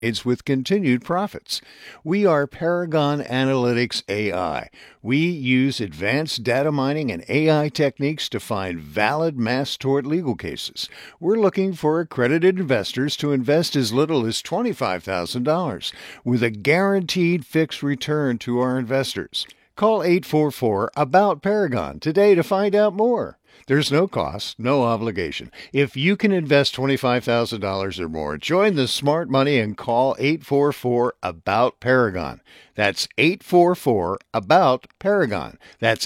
it's with continued profits. We are Paragon Analytics AI. We use advanced data mining and AI techniques to find valid mass tort legal cases. We're looking for accredited investors to invest as little as $25,000 with a guaranteed fixed return to our investors. Call 844-ABOUT-PARAGON today to find out more. There's no cost, no obligation. If you can invest $25,000 or more, join the smart money and call 844-ABOUT-PARAGON. That's 844-ABOUT-PARAGON. That's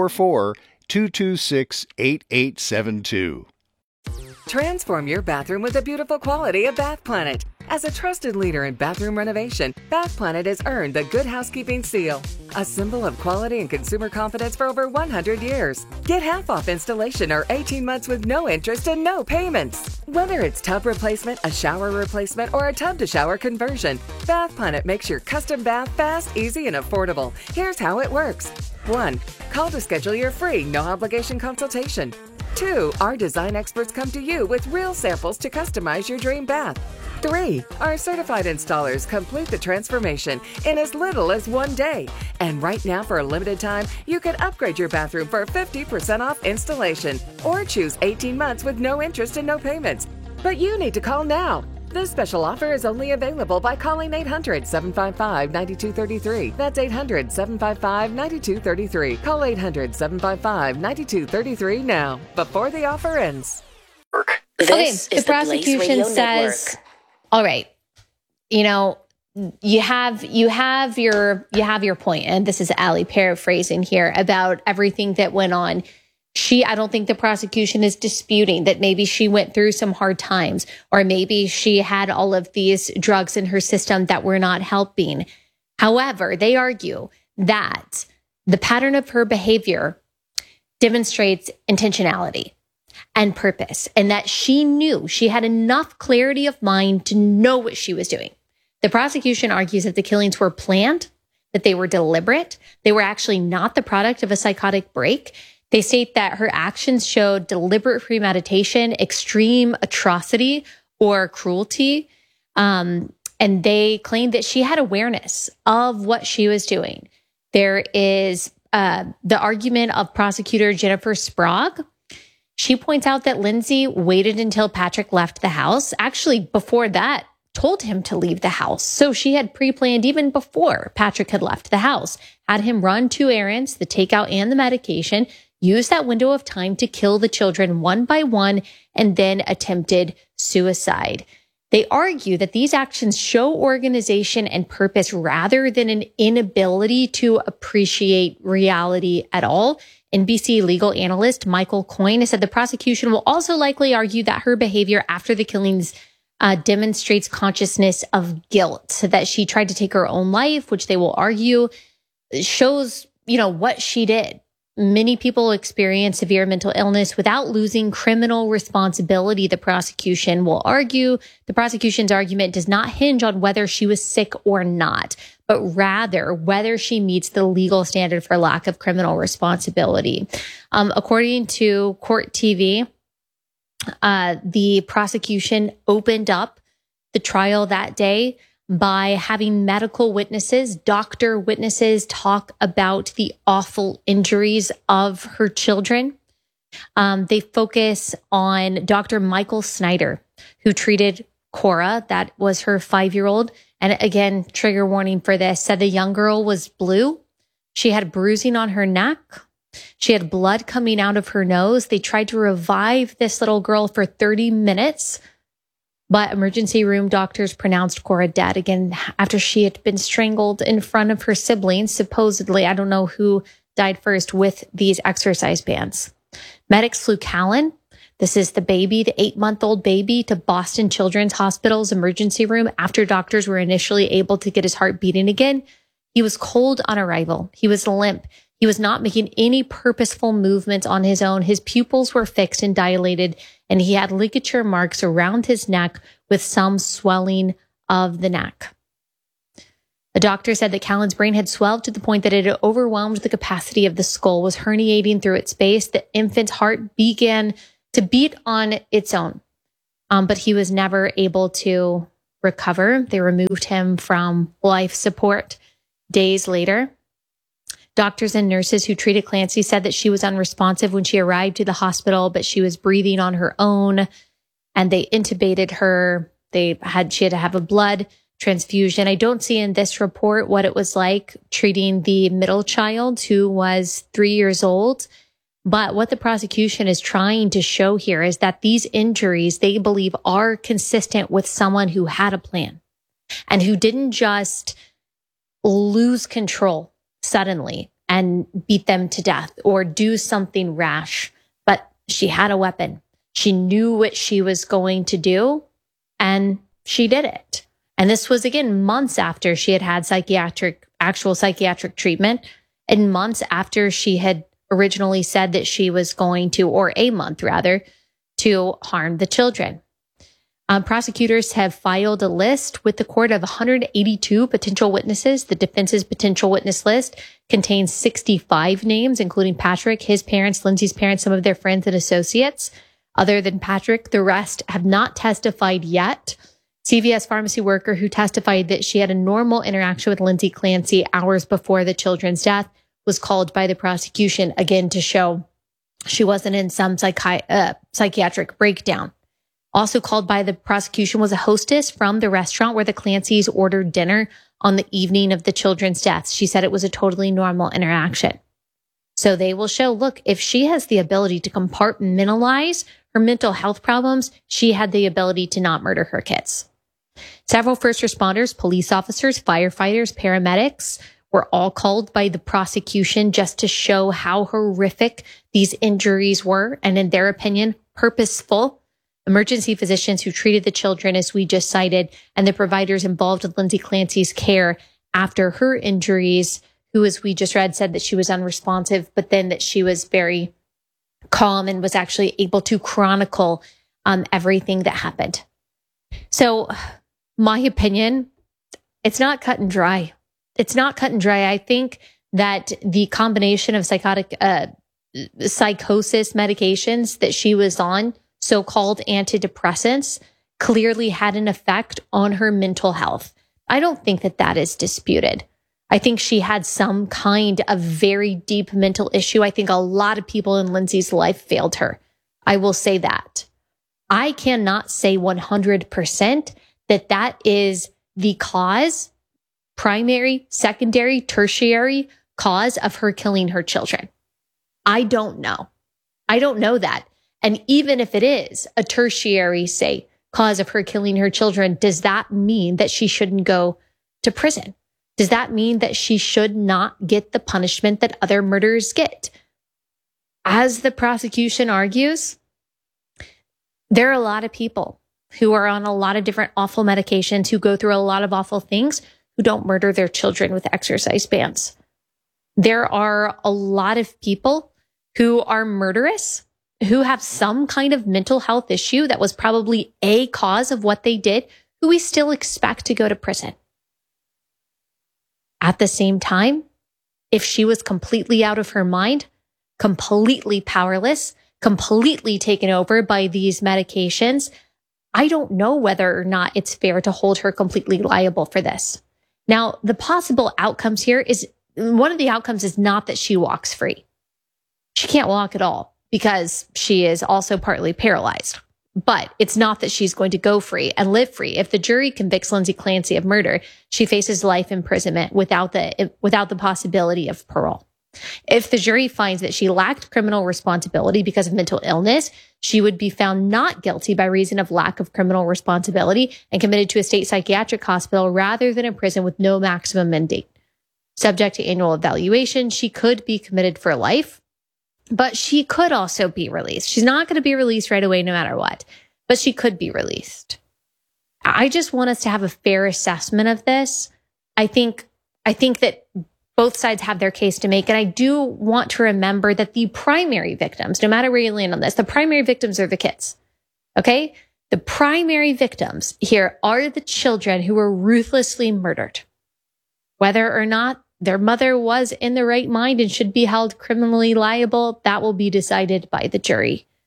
844-226-8872. Transform your bathroom with the beautiful quality of Bath Planet. As a trusted leader in bathroom renovation, Bath Planet has earned the Good Housekeeping seal, a symbol of quality and consumer confidence for over 100 years. Get half off installation or 18 months with no interest and no payments. Whether it's tub replacement, a shower replacement, or a tub-to-shower conversion, Bath Planet makes your custom bath fast, easy, and affordable. Here's how it works. 1. Call to schedule your free, no-obligation consultation. 2. Our design experts come to you with real samples to customize your dream bath. 3. Our certified installers complete the transformation in as little as 1 day. And right now, for a limited time, you can upgrade your bathroom for 50% off installation or choose 18 months with no interest and no payments. But you need to call now. This special offer is only available by calling 800-755-9233. That's 800-755-9233. Call 800-755-9233 now, before the offer ends. This is the prosecution says, all right, you know, you have your point, and this is Allie paraphrasing here about everything that went on. I don't think the prosecution is disputing that maybe she went through some hard times, or maybe she had all of these drugs in her system that were not helping. However, they argue that the pattern of her behavior demonstrates intentionality and purpose, and that she knew, she had enough clarity of mind to know what she was doing. The prosecution argues that the killings were planned, that they were deliberate, they were actually not the product of a psychotic break. They state that her actions showed deliberate premeditation, extreme atrocity, or cruelty. And they claim that she had awareness of what she was doing. There is the argument of prosecutor Jennifer Sprague. She points out that Lindsay waited until Patrick left the house. Actually, before that, told him to leave the house. So she had pre-planned even before Patrick had left the house, had him run 2 errands, the takeout and the medication, use that window of time to kill the children one by one, and then attempted suicide. They argue that these actions show organization and purpose rather than an inability to appreciate reality at all. NBC legal analyst Michael Coyne said the prosecution will also likely argue that her behavior after the killings demonstrates consciousness of guilt, so that she tried to take her own life, which they will argue shows, what she did. Many people experience severe mental illness without losing criminal responsibility, the prosecution will argue. The prosecution's argument does not hinge on whether she was sick or not, but rather whether she meets the legal standard for lack of criminal responsibility. According to Court TV, the prosecution opened up the trial that day by having medical witnesses, doctor witnesses, talk about the awful injuries of her children. They focus on Dr. Michael Snyder, who treated Cora, that was her 5-year-old. And again, trigger warning for this, said the young girl was blue. She had bruising on her neck. She had blood coming out of her nose. They tried to revive this little girl for 30 minutes. But emergency room doctors pronounced Cora dead again after she had been strangled in front of her siblings. Supposedly, I don't know who died first with these exercise bands. Medics flew Callan. This is the baby, the 8-month-old baby, to Boston Children's Hospital's emergency room after doctors were initially able to get his heart beating again. He was cold on arrival. He was limp. He was not making any purposeful movements on his own. His pupils were fixed and dilated, and he had ligature marks around his neck with some swelling of the neck. The doctor said that Callan's brain had swelled to the point that it had overwhelmed the capacity of the skull, was herniating through its base. The infant's heart began to beat on its own, but he was never able to recover. They removed him from life support days later. Doctors and nurses who treated Clancy said that she was unresponsive when she arrived to the hospital, but she was breathing on her own, and they intubated her. She had to have a blood transfusion. I don't see in this report what it was like treating the middle child who was 3 years old. But what the prosecution is trying to show here is that these injuries, they believe, are consistent with someone who had a plan and who didn't just lose control suddenly and beat them to death or do something rash, but she had a weapon. She knew what she was going to do, and she did it. And this was, again, months after she had had actual psychiatric treatment, and months after she had originally said that she was going to, or a month rather, to harm the children. Prosecutors have filed a list with the court of 182 potential witnesses. The defense's potential witness list contains 65 names, including Patrick, his parents, Lindsay's parents, some of their friends and associates. Other than Patrick, the rest have not testified yet. CVS pharmacy worker who testified that she had a normal interaction with Lindsay Clancy hours before the children's death was called by the prosecution, again, to show she wasn't in some psychiatric breakdown. Also called by the prosecution was a hostess from the restaurant where the Clancys ordered dinner on the evening of the children's deaths. She said it was a totally normal interaction. So they will show, look, if she has the ability to compartmentalize her mental health problems, she had the ability to not murder her kids. Several first responders, police officers, firefighters, paramedics were all called by the prosecution just to show how horrific these injuries were, and in their opinion, purposeful. Emergency physicians who treated the children, as we just cited, and the providers involved with Lindsay Clancy's care after her injuries, who, as we just read, said that she was unresponsive, but then that she was very calm and was actually able to chronicle everything that happened. So, my opinion, it's not cut and dry. It's not cut and dry. I think that the combination of psychosis medications that she was on, so-called antidepressants, clearly had an effect on her mental health. I don't think that that is disputed. I think she had some kind of very deep mental issue. I think a lot of people in Lindsay's life failed her. I will say that. I cannot say 100% that that is the cause, primary, secondary, tertiary cause of her killing her children. I don't know. I don't know that. And even if it is a tertiary, say, cause of her killing her children, does that mean that she shouldn't go to prison? Does that mean that she should not get the punishment that other murderers get? As the prosecution argues, there are a lot of people who are on a lot of different awful medications, who go through a lot of awful things, who don't murder their children with exercise bands. There are a lot of people who are murderous, who have some kind of mental health issue that was probably a cause of what they did, who we still expect to go to prison. At the same time, if she was completely out of her mind, completely powerless, completely taken over by these medications, I don't know whether or not it's fair to hold her completely liable for this. Now, the possible outcomes here is, one of the outcomes is not that she walks free. She can't walk at all because she is also partly paralyzed. But it's not that she's going to go free and live free. If the jury convicts Lindsay Clancy of murder, she faces life imprisonment without the possibility of parole. If the jury finds that she lacked criminal responsibility because of mental illness, she would be found not guilty by reason of lack of criminal responsibility and committed to a state psychiatric hospital rather than a prison with no maximum mandate. Subject to annual evaluation, she could be committed for life, but she could also be released. She's not going to be released right away no matter what, but she could be released. I just want us to have a fair assessment of this. I think that both sides have their case to make. And I do want to remember that the primary victims, no matter where you land on this, the primary victims are the kids. Okay? The primary victims here are the children who were ruthlessly murdered. Whether or not their mother was in the right mind and should be held criminally liable, that will be decided by the jury.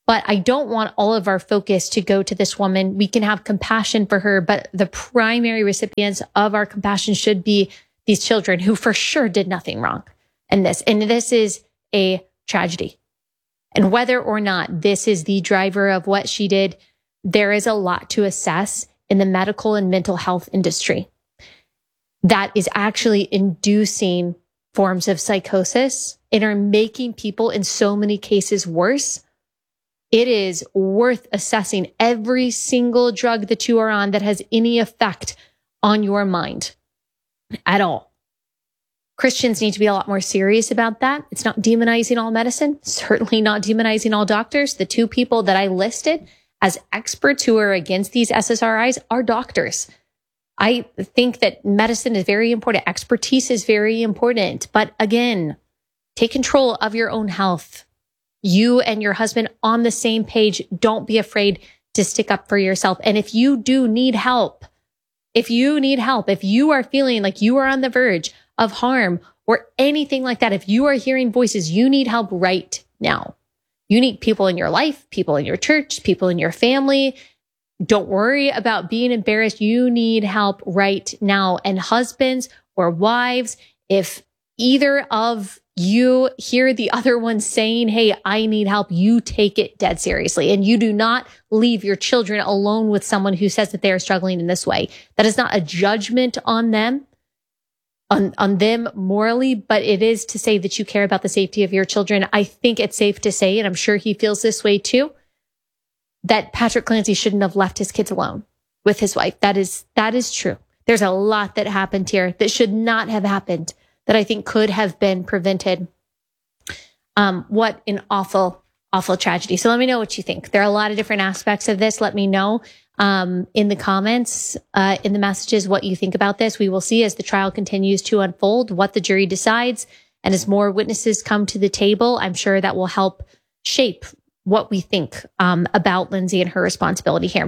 But I don't want all of our focus to go to this woman. We can have compassion for her, but the primary recipients of our compassion should be these children who for sure did nothing wrong in this. And this is a tragedy. And whether or not this is the driver of what she did, there is a lot to assess in the medical and mental health industry that is actually inducing forms of psychosis and are making people in so many cases worse. It is worth assessing every single drug that you are on that has any effect on your mind at all. Christians need to be a lot more serious about that. It's not demonizing all medicine, certainly not demonizing all doctors. The two people that I listed as experts who are against these SSRIs are doctors. I think that medicine is very important. Expertise is very important. But again, take control of your own health. You and your husband on the same page. Don't be afraid to stick up for yourself. And if you do need help, if you are feeling like you are on the verge of harm or anything like that, if you are hearing voices, you need help right now. You need people in your life, people in your church, people in your family. Don't worry about being embarrassed. You need help right now. And husbands or wives, if either of you hear the other one saying, hey, I need help, you take it dead seriously. And you do not leave your children alone with someone who says that they are struggling in this way. That is not a judgment on them, on them morally, but it is to say that you care about the safety of your children. I think it's safe to say, and I'm sure he feels this way too, that Patrick Clancy shouldn't have left his kids alone with his wife. That is true. There's a lot that happened here that should not have happened, that I think could have been prevented. What an awful, awful tragedy. So let me know what you think. There are a lot of different aspects of this. Let me know in the comments, in the messages, what you think about this. We will see as the trial continues to unfold what the jury decides. And as more witnesses come to the table, I'm sure that will help shape what we think about Lindsay and her responsibility here.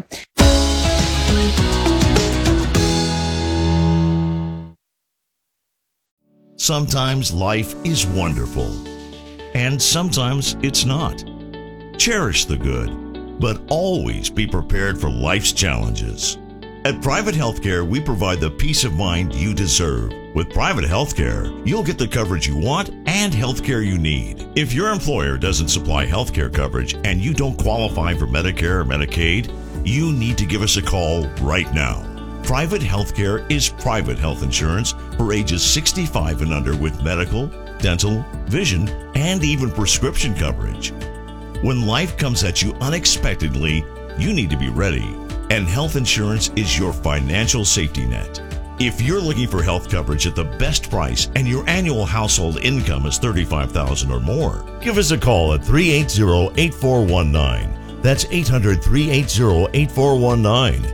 Sometimes life is wonderful, and sometimes it's not. Cherish the good, but always be prepared for life's challenges. At Private Healthcare, we provide the peace of mind you deserve. With Private Healthcare, you'll get the coverage you want and healthcare you need. If your employer doesn't supply healthcare coverage and you don't qualify for Medicare or Medicaid, you need to give us a call right now. Private Healthcare is private health insurance for ages 65 and under with medical, dental, vision, and even prescription coverage. When life comes at you unexpectedly, you need to be ready, and health insurance is your financial safety net. If you're looking for health coverage at the best price and your annual household income is $35,000 or more, give us a call at 380-8419. That's 800-380-8419.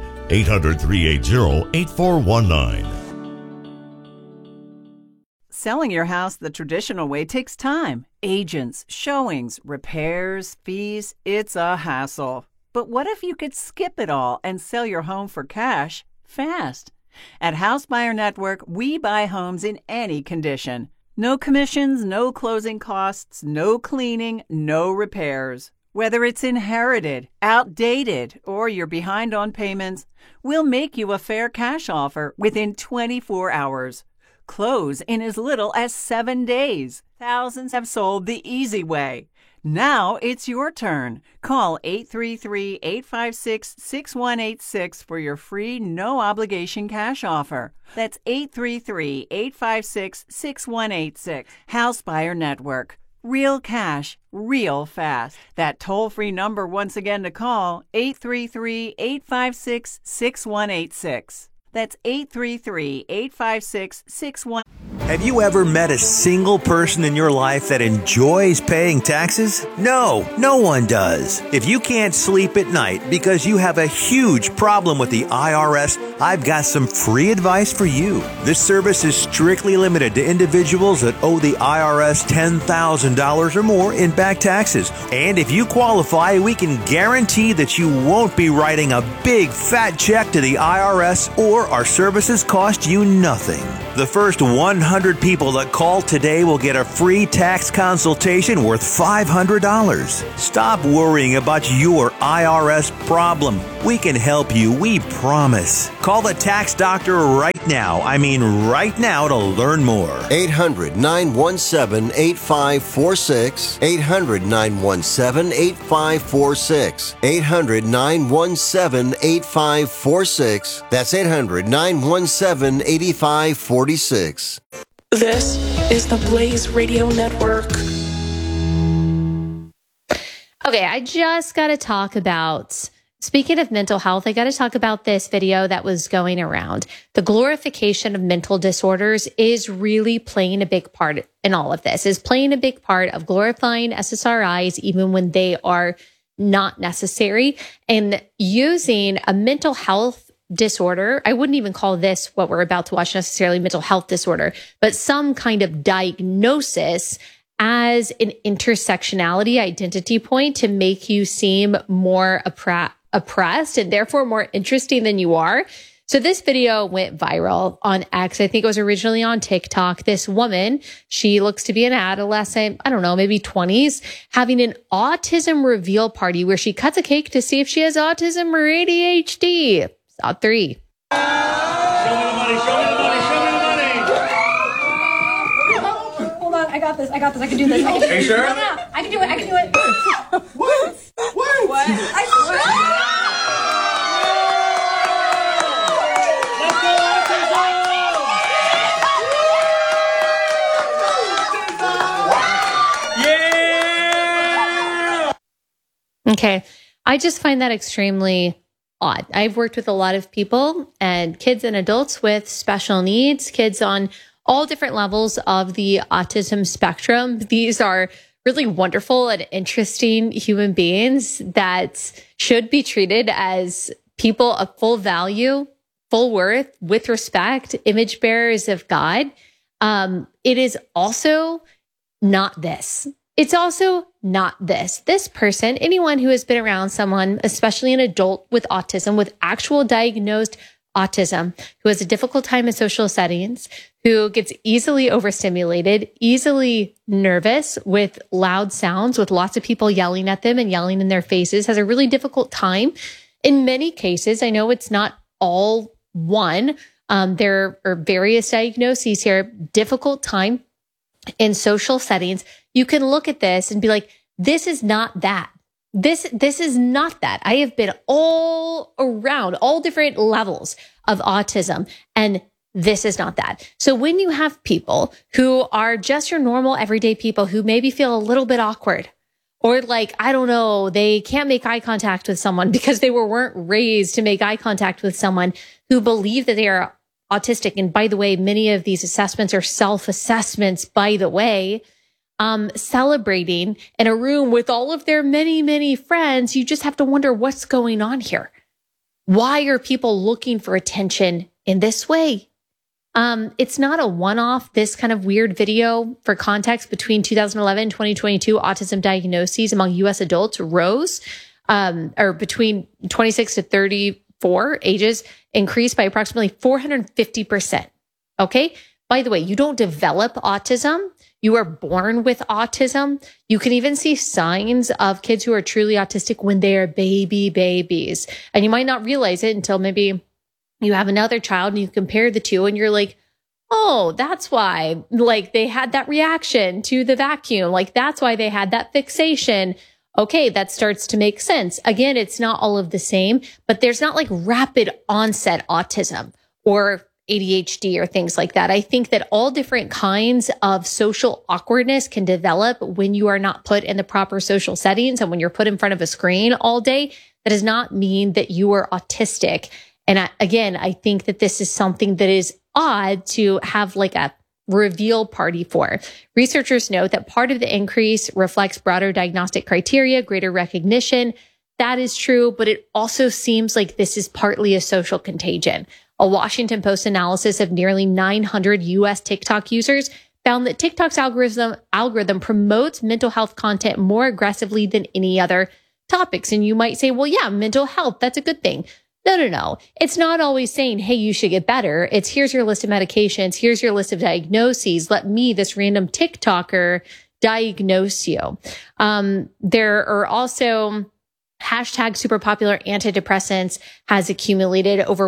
800-380-8419. Selling your house the traditional way takes time. Agents, showings, repairs, fees, it's a hassle. But what if you could skip it all and sell your home for cash fast? At House Buyer Network, we buy homes in any condition. No commissions, no closing costs, no cleaning, no repairs. Whether it's inherited, outdated, or you're behind on payments, we'll make you a fair cash offer within 24 hours. Close in as little as 7 days. Thousands have sold the easy way. Now it's your turn. Call 833-856-6186 for your free, no-obligation cash offer. That's 833-856-6186. House Buyer Network. Real cash, real fast. That toll-free number once again to call, 833-856-6186. That's 833-856-6186. Have you ever met a single person in your life that enjoys paying taxes? No, no one does. If you can't sleep at night because you have a huge problem with the IRS, I've got some free advice for you. This service is strictly limited to individuals that owe the IRS $10,000 or more in back taxes. And if you qualify, we can guarantee that you won't be writing a big fat check to the IRS, or our services cost you nothing. The first 100 people that call today will get a free tax consultation worth $500. Stop worrying about your IRS problem. We can help you, we promise. Call the tax doctor right now. I mean right now to learn more. 800-917-8546. 800-917-8546. 800-917-8546. That's 800-917-8546. This is the Blaze Radio Network. Okay, I just got to talk about, speaking of mental health, I got to talk about this video that was going around. The glorification of mental disorders is really playing a big part in all of this, is playing a big part of glorifying SSRIs even when they are not necessary, and using a mental health disorder. I wouldn't even call this, what we're about to watch, necessarily mental health disorder, but some kind of diagnosis as an intersectionality identity point to make you seem more oppressed and therefore more interesting than you are. So this video went viral on X. I think it was originally on TikTok. This woman, she looks to be an adolescent, I don't know, maybe 20s, having an autism reveal party where she cuts a cake to see if she has autism or ADHD. Saw 3. Show me the money, show me the money, show me the money. Hold on, I got this, I can do this. Are you sure? No, I can do it. What? I swear. Yeah! Okay. I just find that extremely odd. I've worked with a lot of people and kids and adults with special needs, kids on all different levels of the autism spectrum. These are really wonderful and interesting human beings that should be treated as people of full value, full worth, with respect, image bearers of God. It is also not this. It's also not this. This person, anyone who has been around someone, especially an adult with autism, with actual diagnosed autism, who has a difficult time in social settings, who gets easily overstimulated, easily nervous with loud sounds, with lots of people yelling at them and yelling in their faces, has a really difficult time. In many cases, I know it's not all one. There are various diagnoses here, difficult time in social settings. You can look at this and be like, this is not that. This is not that. I have been all around all different levels of autism, and this is not that. So when you have people who are just your normal everyday people who maybe feel a little bit awkward, or like, I don't know, they can't make eye contact with someone because they weren't raised to make eye contact with someone, who believe that they are autistic. And by the way, many of these assessments are self-assessments, by the way. Celebrating in a room with all of their many, many friends, you just have to wonder what's going on here. Why are people looking for attention in this way? It's not a one-off, this kind of weird video. For context, between 2011 and 2022, autism diagnoses among U.S. adults rose, or between 26 to 34 ages increased by approximately 450%. Okay? By the way, you don't develop autism. You are born with autism. You can even see signs of kids who are truly autistic when they are babies. And you might not realize it until maybe you have another child and you compare the two and you're like, oh, that's why, like, they had that reaction to the vacuum. Like, that's why they had that fixation. Okay, that starts to make sense. Again, it's not all of the same, but there's not like rapid onset autism or ADHD or things like that. I think that all different kinds of social awkwardness can develop when you are not put in the proper social settings and when you're put in front of a screen all day. That does not mean that you are autistic. And I think that this is something that is odd to have like a reveal party for. Researchers note that part of the increase reflects broader diagnostic criteria, greater recognition. That is true, but it also seems like this is partly a social contagion. A Washington Post analysis of nearly 900 U.S. TikTok users found that TikTok's algorithm promotes mental health content more aggressively than any other topics. And you might say, well, yeah, mental health, that's a good thing. No. It's not always saying, hey, you should get better. It's here's your list of medications. Here's your list of diagnoses. Let me, this random TikToker, diagnose you. There are also hashtag super popular antidepressants has accumulated over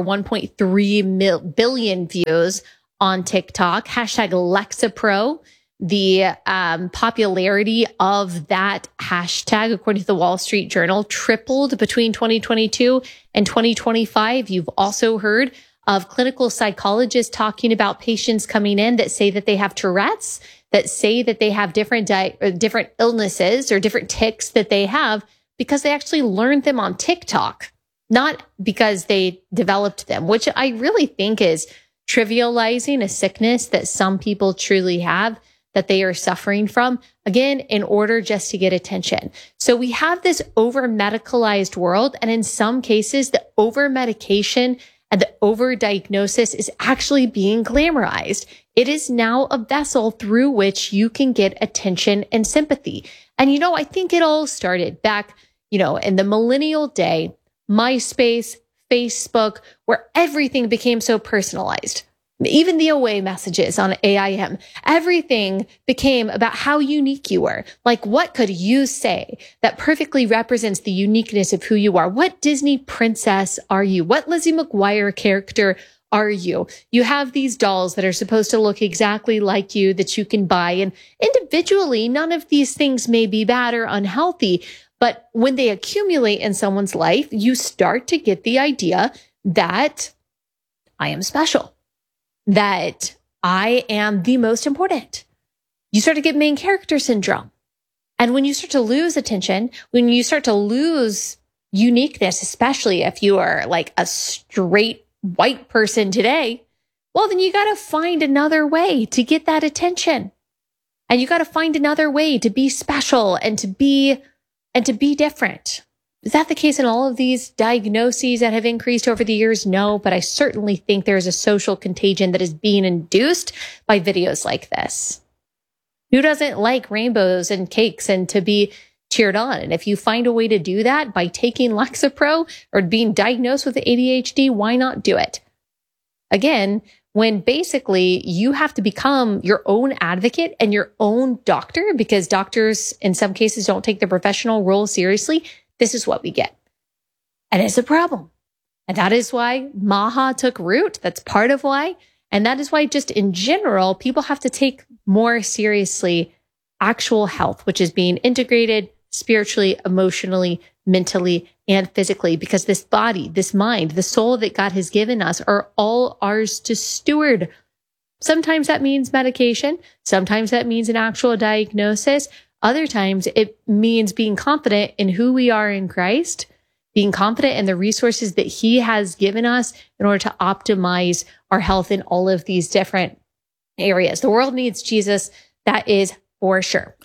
1.3 billion views on TikTok. Hashtag Lexapro. The popularity of that hashtag, according to the Wall Street Journal, tripled between 2022 and 2025. You've also heard of clinical psychologists talking about patients coming in that say that they have Tourette's, that say that they have different illnesses or different tics that they have because they actually learned them on TikTok, not because they developed them, which I really think is trivializing a sickness that some people truly have, that they are suffering from, again, in order just to get attention. So we have this over-medicalized world, and in some cases, the over-medication and the over-diagnosis is actually being glamorized. It is now a vessel through which you can get attention and sympathy. And, I think it all started back, in the millennial day, MySpace, Facebook, where everything became so personalized. Even the away messages on AIM, everything became about how unique you were. Like, what could you say that perfectly represents the uniqueness of who you are? What Disney princess are you? What Lizzie McGuire character are you? You have these dolls that are supposed to look exactly like you that you can buy. And individually, none of these things may be bad or unhealthy. But when they accumulate in someone's life, you start to get the idea that I am special, that I am the most important. You start to get main character syndrome. And when you start to lose attention, when you start to lose uniqueness, especially if you are like a straight white person today, well, then you got to find another way to get that attention. And you got to find another way to be special and to be different. Is that the case in all of these diagnoses that have increased over the years? No, but I certainly think there's a social contagion that is being induced by videos like this. Who doesn't like rainbows and cakes and to be cheered on? And if you find a way to do that by taking Lexapro or being diagnosed with ADHD, why not do it? Again, when basically you have to become your own advocate and your own doctor, because doctors in some cases don't take their professional role seriously, this is what we get. And it's a problem. And that is why MAHA took root. That's part of why. And that is why just in general, people have to take more seriously actual health, which is being integrated spiritually, emotionally, mentally, and physically, because this body, this mind, the soul that God has given us are all ours to steward. Sometimes that means medication. Sometimes that means an actual diagnosis. Other times it means being confident in who we are in Christ, being confident in the resources that He has given us in order to optimize our health in all of these different areas. The world needs Jesus. That is for sure.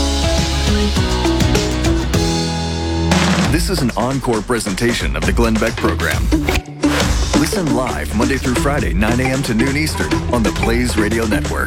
This is an encore presentation of the Glenn Beck Program. Listen live Monday through Friday, 9 a.m. to noon Eastern on the Blaze Radio Network.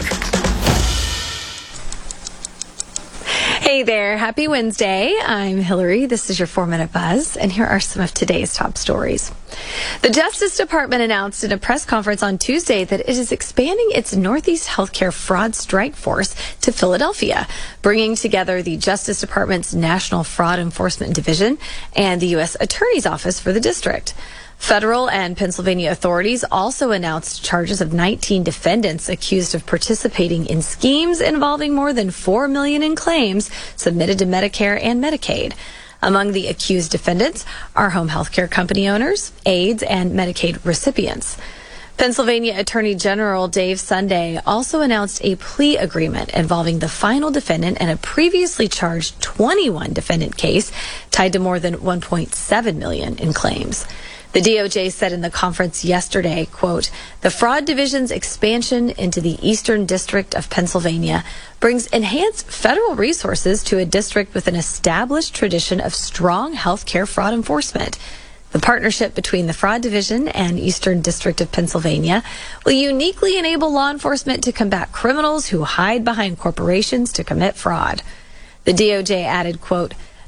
Hey there. Happy Wednesday. I'm Hillary. This is your 4-Minute Buzz, and here are some of today's top stories. The Justice Department announced in a press conference on Tuesday that it is expanding its Northeast Healthcare Fraud Strike Force to Philadelphia, bringing together the Justice Department's National Fraud Enforcement Division and the U.S. Attorney's Office for the district. Federal and Pennsylvania authorities also announced charges of 19 defendants accused of participating in schemes involving more than $4 million in claims submitted to Medicare and Medicaid. Among the accused defendants are home health care company owners, aides, and Medicaid recipients. Pennsylvania Attorney General Dave Sunday also announced a plea agreement involving the final defendant in a previously charged 21 defendant case tied to more than $1.7 million in claims. The DOJ said in the conference yesterday, quote, "The Fraud Division's expansion into the Eastern District of Pennsylvania brings enhanced federal resources to a district with an established tradition of strong healthcare fraud enforcement. The partnership between the Fraud Division and Eastern District of Pennsylvania will uniquely enable law enforcement to combat criminals who hide behind corporations to commit fraud." The DOJ added, quote,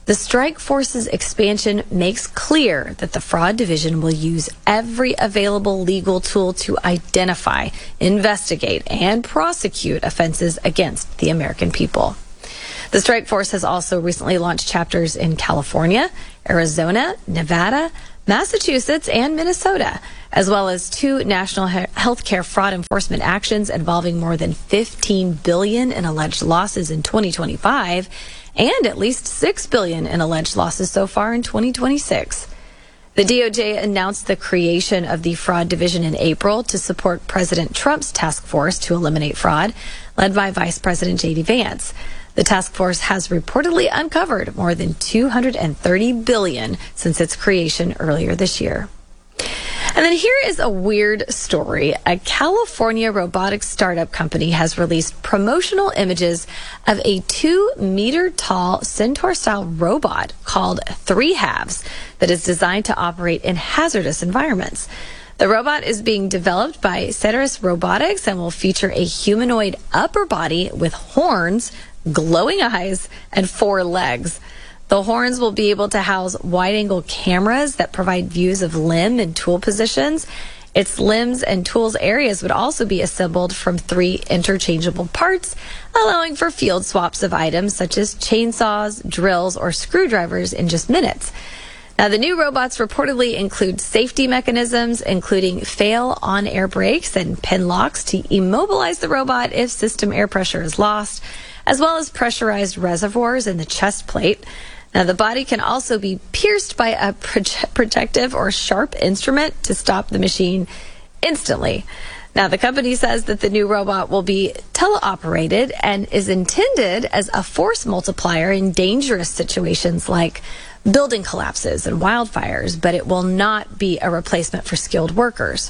The strike force's expansion makes clear that the fraud division will use every available legal tool to identify, investigate, and prosecute offenses against the American people. The strike force has also recently launched chapters in California, Arizona, Nevada, Massachusetts, and Minnesota, as well as 2 national healthcare fraud enforcement actions involving more than $15 billion in alleged losses in 2025 and at least $6 billion in alleged losses so far in 2026. The DOJ announced the creation of the fraud division in April to support President Trump's task force to eliminate fraud, led by Vice President J.D. Vance. The task force has reportedly uncovered more than $230 billion since its creation earlier this year. And then here is a weird story. A California robotics startup company has released promotional images of a 2-meter-tall Centaur-style robot called 3 Halves that is designed to operate in hazardous environments. The robot is being developed by Ceteris Robotics and will feature a humanoid upper body with horns, glowing eyes, and 4 legs. The horns will be able to house wide-angle cameras that provide views of limb and tool positions. Its limbs and tools areas would also be assembled from 3 interchangeable parts, allowing for field swaps of items such as chainsaws, drills, or screwdrivers in just minutes. Now, the new robots reportedly include safety mechanisms, including fail on-air brakes and pin locks to immobilize the robot if system air pressure is lost, as well as pressurized reservoirs in the chest plate. Now, the body can also be pierced by a protective or sharp instrument to stop the machine instantly. Now, the company says that the new robot will be teleoperated and is intended as a force multiplier in dangerous situations like building collapses and wildfires, but it will not be a replacement for skilled workers.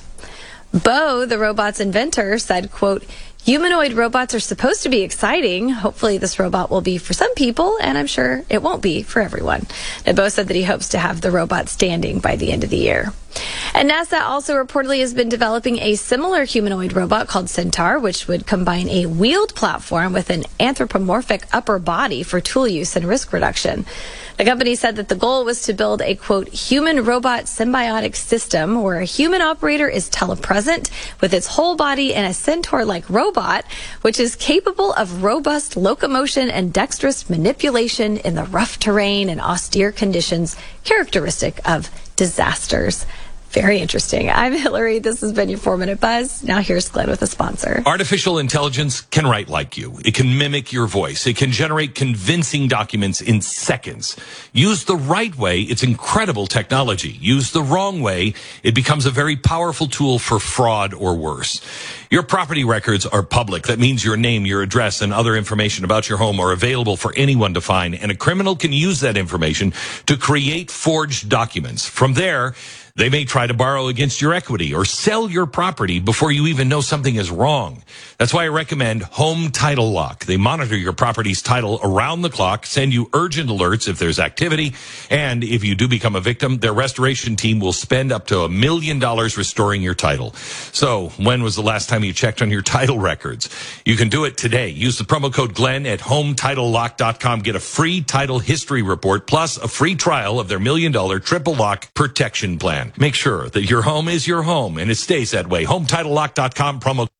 Bo, the robot's inventor, said, quote, "Humanoid robots are supposed to be exciting. Hopefully this robot will be for some people, and I'm sure it won't be for everyone." And Bo said that he hopes to have the robot standing by the end of the year. And NASA also reportedly has been developing a similar humanoid robot called Centaur, which would combine a wheeled platform with an anthropomorphic upper body for tool use and risk reduction. The company said that the goal was to build a, quote, human-robot symbiotic system where a human operator is telepresent with its whole body in a Centaur-like robot, which is capable of robust locomotion and dexterous manipulation in the rough terrain and austere conditions characteristic of disasters. Very interesting. I'm Hillary. This has been your 4-Minute Buzz. Now here's Glenn with a sponsor. Artificial intelligence can write like you. It can mimic your voice. It can generate convincing documents in seconds. Used the right way, it's incredible technology. Used the wrong way, it becomes a very powerful tool for fraud or worse. Your property records are public. That means your name, your address, and other information about your home are available for anyone to find, and a criminal can use that information to create forged documents. From there, they may try to borrow against your equity or sell your property before you even know something is wrong. That's why I recommend Home Title Lock. They monitor your property's title around the clock, send you urgent alerts if there's activity, and if you do become a victim, their restoration team will spend up to $1 million restoring your title. So, when was the last time you checked on your title records? You can do it today. Use the promo code Glenn at HomeTitleLock.com. Get a free title history report plus a free trial of their $1 million triple lock protection plan. Make sure that your home is your home and it stays that way. HomeTitleLock.com promo.